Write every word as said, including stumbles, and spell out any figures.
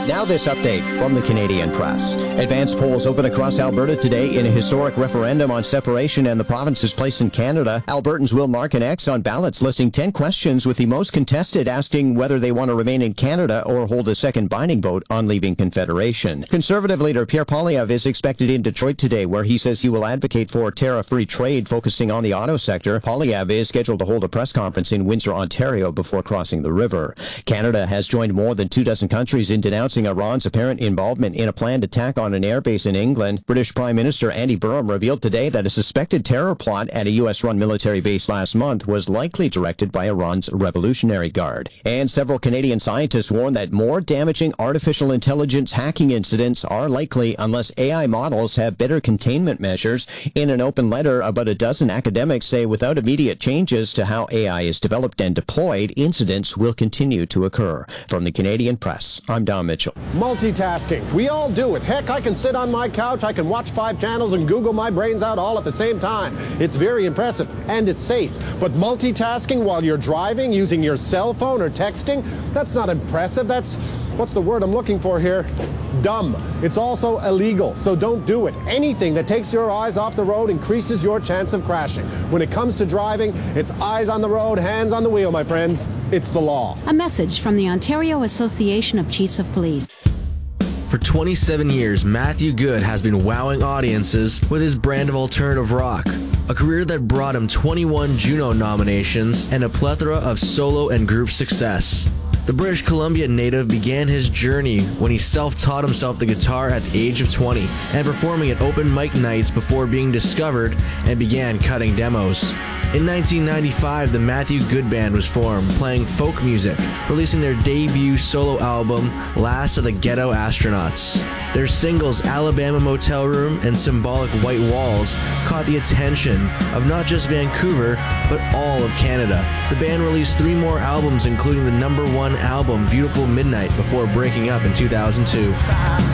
Now this update from the Canadian Press. Advanced polls open across Alberta today in a historic referendum on separation and the province's place in Canada. Albertans will mark an X on ballots listing ten questions, with the most contested asking whether they want to remain in Canada or hold a second binding vote on leaving Confederation. Conservative leader Pierre Poilievre is expected in Detroit today, where he says he will advocate for tariff-free trade focusing on the auto sector. Poilievre is scheduled to hold a press conference in Windsor, Ontario before crossing the river. Canada has joined more than two dozen countries in denouncing Iran's apparent involvement in a planned attack on an airbase in England. British Prime Minister Andy Burnham revealed today that a suspected terror plot at a U S-run military base last month was likely directed by Iran's Revolutionary Guard. And several Canadian scientists warn that more damaging artificial intelligence hacking incidents are likely unless A I models have better containment measures. In an open letter, about a dozen academics say without immediate changes to how A I is developed and deployed, incidents will continue to occur. From the Canadian Press, I'm Don Mitchell. Multitasking. We all do it. Heck, I can sit on my couch, I can watch five channels and Google my brains out all at the same time. It's very impressive and it's safe. But multitasking while you're driving, using your cell phone or texting, that's not impressive. That's, what's the word I'm looking for here? Dumb. It's also illegal, so don't do it. Anything that takes your eyes off the road increases your chance of crashing. When it comes to driving, it's eyes on the road, hands on the wheel, my friends. It's the law. A message from the Ontario Association of Chiefs of Police. For twenty-seven years, Matthew Good has been wowing audiences with his brand of alternative rock, a career that brought him twenty-one Juno nominations and a plethora of solo and group success. The British Columbia native began his journey when he self-taught himself the guitar at the age of twenty and performing at open mic nights before being discovered and began cutting demos. In nineteen ninety-five, the Matthew Good Band was formed, playing folk music, releasing their debut solo album, Last of the Ghetto Astronauts. Their singles Alabama Motel Room and Symbolic White Walls caught the attention of not just Vancouver, but all of Canada. The band released three more albums, including the number one album, Beautiful Midnight, before breaking up in two thousand two.